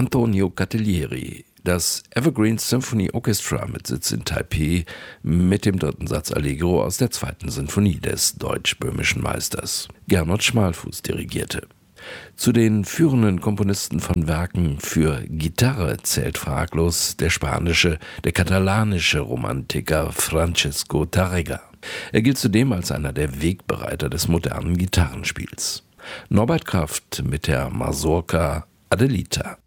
Antonio Catalieri, das Evergreen Symphony Orchestra mit Sitz in Taipeh, mit dem dritten Satz Allegro aus der zweiten Sinfonie des deutsch-böhmischen Meisters. Gernot Schmalfuß dirigierte. Zu den führenden Komponisten von Werken für Gitarre zählt fraglos der katalanische Romantiker Francesco Tárrega. Er gilt zudem als einer der Wegbereiter des modernen Gitarrenspiels. Norbert Kraft mit der Mazurka Adelita.